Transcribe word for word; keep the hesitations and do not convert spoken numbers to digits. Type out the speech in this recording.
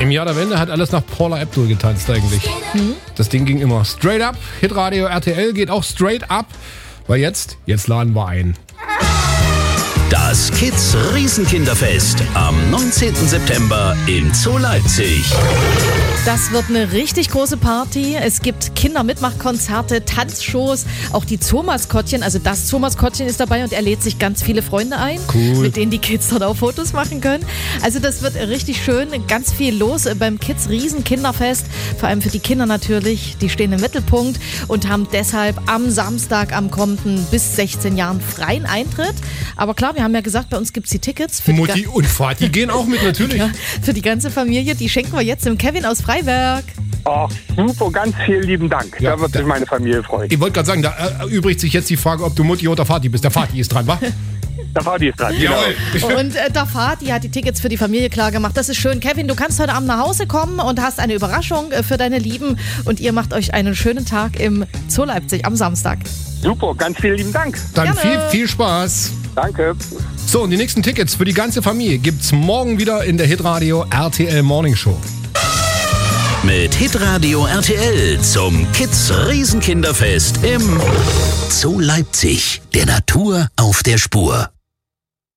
Im Jahr der Wende hat alles nach Paula Abdul getanzt eigentlich. Mhm. Das Ding ging immer straight up. Hitradio R T L geht auch straight up. Weil jetzt, jetzt laden wir ein. Das Kids Riesenkinderfest am neunzehnten September im Zoo Leipzig. Das wird eine richtig große Party. Es gibt Kindermitmachkonzerte, Tanzshows, auch die Zoomaskottchen, also das Zoomaskottchen ist dabei und er lädt sich ganz viele Freunde ein, cool, mit denen die Kids dort auch Fotos machen können. Also das wird richtig schön, ganz viel los beim Kids Riesenkinderfest, vor allem für die Kinder natürlich, die stehen im Mittelpunkt und haben deshalb am Samstag, am kommenden bis sechzehn Jahren freien Eintritt. Aber klar, wir haben ja gesagt, bei uns gibt es die Tickets. Für Mutti die und Vati gehen auch mit, natürlich. Ja, für die ganze Familie, die schenken wir jetzt dem Kevin aus Freiberg. Ach, super, ganz vielen lieben Dank. Ja, da wird da, sich meine Familie freuen. Ich wollte gerade sagen, da erübrigt sich jetzt die Frage, ob du Mutti oder Vati bist. Der Vati ist dran, wa? Der Vati ist dran, genau. Und äh, der Vati hat die Tickets für die Familie klar gemacht. Das ist schön. Kevin, du kannst heute Abend nach Hause kommen und hast eine Überraschung äh, für deine Lieben. Und ihr macht euch einen schönen Tag im Zoo Leipzig am Samstag. Super, ganz vielen lieben Dank. Dann Gerne. viel, viel Spaß. Danke. So, und die nächsten Tickets für die ganze Familie gibt's morgen wieder in der Hitradio R T L Morning Show. Mit Hitradio R T L zum Kids Riesenkinderfest im Zoo Leipzig. Der Natur auf der Spur.